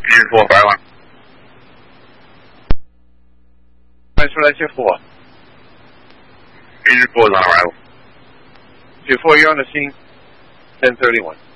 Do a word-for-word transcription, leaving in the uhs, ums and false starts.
Peter four five one. 快出来接four。 Peter four is on arrival. Peter four, you're on the scene. ten thirty-one.